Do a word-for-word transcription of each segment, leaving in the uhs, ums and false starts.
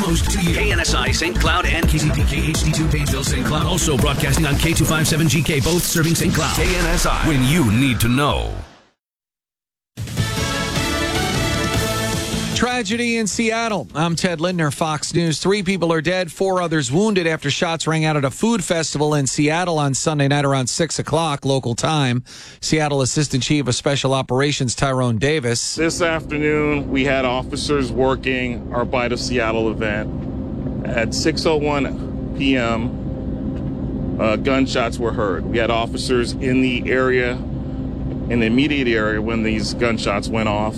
close to you. K N S I, Saint Cloud, and K C P K H D two, Painesville, Saint Cloud. Also broadcasting on K two fifty-seven G K, both serving Saint Cloud. K N S I, when you need to know. Tragedy in Seattle. I'm Ted Lindner, Fox News. Three people are dead, four others wounded after shots rang out at a food festival in Seattle on Sunday night around six o'clock local time. Seattle Assistant Chief of Special Operations Tyrone Davis. This afternoon, we had officers working our Bite of Seattle event. At six oh one p.m., uh, gunshots were heard. We had officers in the area, in the immediate area when these gunshots went off.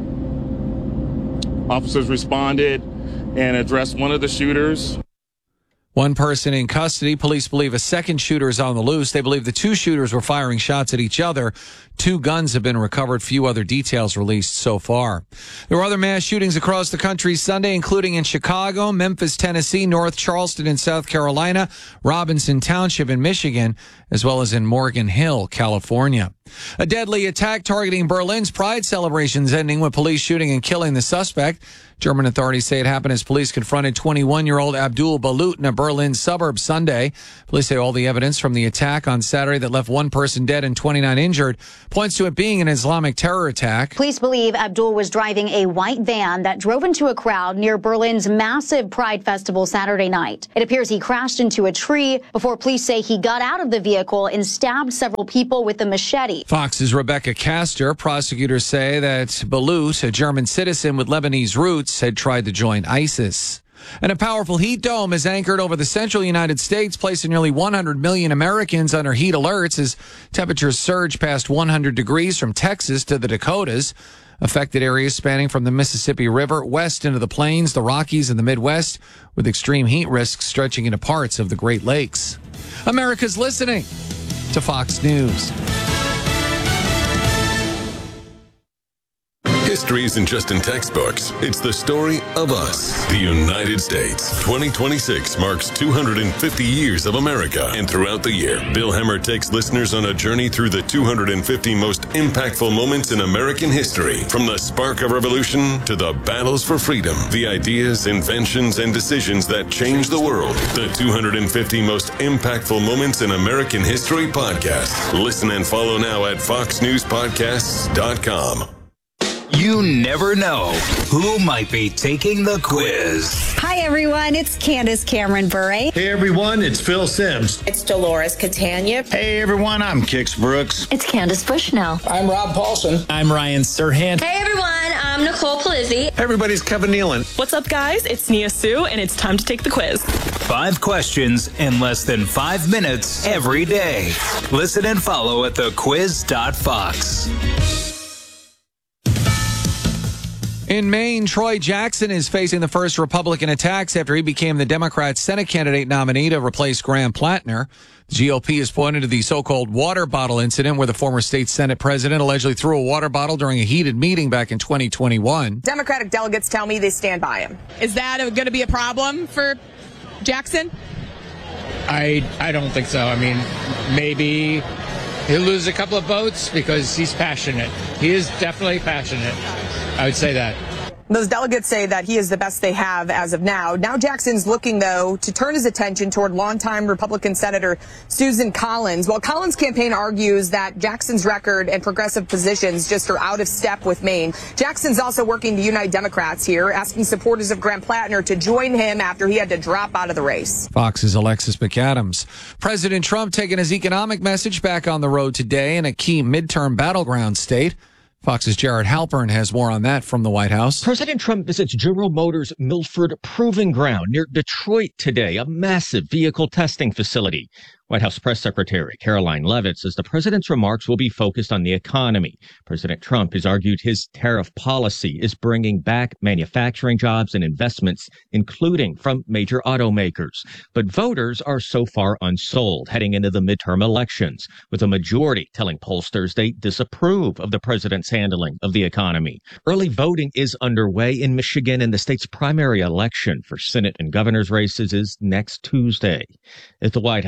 Officers responded and addressed one of the shooters. One person in custody. Police believe a second shooter is on the loose. They believe the two shooters were firing shots at each other. Two guns have been recovered. Few other details released so far. There were other mass shootings across the country Sunday, including in Chicago, Memphis, Tennessee, North Charleston in South Carolina, Robinson Township in Michigan, as well as in Morgan Hill, California. A deadly attack targeting Berlin's Pride celebrations ending with police shooting and killing the suspect. German authorities say it happened as police confronted twenty-one-year-old Abdul Balut in a Berlin suburb Sunday. Police say all the evidence from the attack on Saturday that left one person dead and twenty-nine injured points to it being an Islamic terror attack. Police believe Abdul was driving a white van that drove into a crowd near Berlin's massive Pride festival Saturday night. It appears he crashed into a tree before police say he got out of the vehicle and stabbed several people with a machete. Fox's Rebecca Castor. Prosecutors say that Balut, a German citizen with Lebanese roots, had tried to join ISIS. And a powerful heat dome is anchored over the central United States, placing nearly one hundred million Americans under heat alerts as temperatures surge past one hundred degrees from Texas to the Dakotas. Affected areas spanning from the Mississippi River west into the plains, the Rockies, and the Midwest, with extreme heat risks stretching into parts of the Great Lakes. America's listening to Fox News. History isn't just in textbooks. It's the story of us, the United States. twenty twenty-six marks two hundred fifty years of America. And throughout the year, Bill Hemmer takes listeners on a journey through the two hundred fifty most impactful moments in American history. From the spark of revolution to the battles for freedom, the ideas, inventions, and decisions that changed the world. The two hundred fifty most impactful moments in American history podcast. Listen and follow now at fox news podcasts dot com. You never know who might be taking the quiz. Hi, everyone. It's Candace Cameron Bure. Hey, everyone. It's Phil Sims. It's Dolores Catania. Hey, everyone. I'm Kix Brooks. It's Candace Bushnell. I'm Rob Paulson. I'm Ryan Serhant. Hey, everyone. I'm Nicole Palizzi. Hey, everybody's Kevin Nealon. What's up, guys? It's Nia Sue, and it's time to take the quiz. Five questions in less than five minutes every day. Listen and follow at the quiz dot fox. In Maine, Troy Jackson is facing the first Republican attacks after he became the Democrat Senate candidate nominee to replace Graham Plattner. The G O P has pointed to the so-called water bottle incident where the former state Senate president allegedly threw a water bottle during a heated meeting back in twenty twenty-one. Democratic delegates tell me they stand by him. Is that going to be a problem for Jackson? I I don't think so. I mean, maybe he'll lose a couple of votes because he's passionate. He is definitely passionate. I would say that. Those delegates say that he is the best they have as of now. Now Jackson's looking, though, to turn his attention toward longtime Republican Senator Susan Collins. While Collins' campaign argues that Jackson's record and progressive positions just are out of step with Maine, Jackson's also working to unite Democrats here, asking supporters of Graham Plattner to join him after he had to drop out of the race. Fox's Alexis McAdams. President Trump taking his economic message back on the road today in a key midterm battleground state. Fox's Jared Halpern has more on that from the White House. President Trump visits General Motors' Milford Proving Ground near Detroit today, a massive vehicle testing facility. White House Press Secretary Caroline Leavitt says the president's remarks will be focused on the economy. President Trump has argued his tariff policy is bringing back manufacturing jobs and investments, including from major automakers. But voters are so far unsold heading into the midterm elections, with a majority telling pollsters they disapprove of the president's handling of the economy. Early voting is underway in Michigan, and the state's primary election for Senate and governor's races is next Tuesday. At the White House,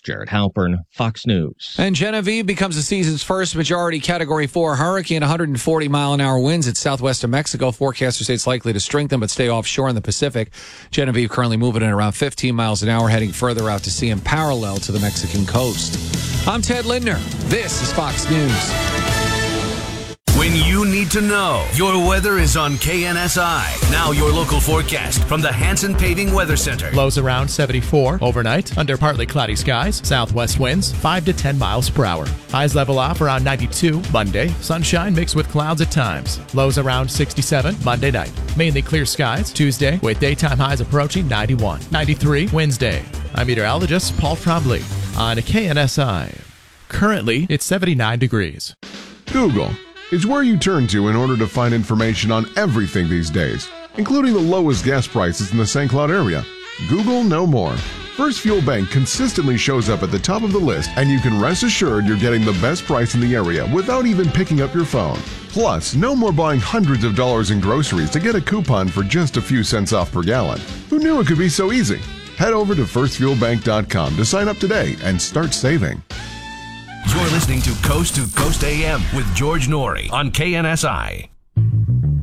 Jared Halpern, Fox News. And Genevieve becomes the season's first majority Category four hurricane, one hundred forty mile an hour winds at southwest of Mexico. Forecasters say it's likely to strengthen but stay offshore in the Pacific. Genevieve currently moving at around fifteen miles an hour, heading further out to sea and parallel to the Mexican coast. I'm Ted Lindner. This is Fox News. When you need to know, your weather is on K N S I. Now your local forecast from the Hanson Paving Weather Center. Lows around seventy-four overnight, under partly cloudy skies, southwest winds five to ten miles per hour. Highs level off around ninety-two Monday, sunshine mixed with clouds at times. Lows around sixty-seven Monday night. Mainly clear skies Tuesday with daytime highs approaching ninety-one. ninety-three Wednesday. I'm meteorologist Paul Trombley on K N S I. Currently, it's seventy-nine degrees. Google is where you turn to in order to find information on everything these days, including the lowest gas prices in the Saint Cloud area. Google no more. First Fuel Bank consistently shows up at the top of the list, and you can rest assured you're getting the best price in the area without even picking up your phone. Plus, no more buying hundreds of dollars in groceries to get a coupon for just a few cents off per gallon. Who knew it could be so easy? Head over to first fuel bank dot com to sign up today and start saving. You're listening to Coast to Coast A M with George Norrie on K N S I.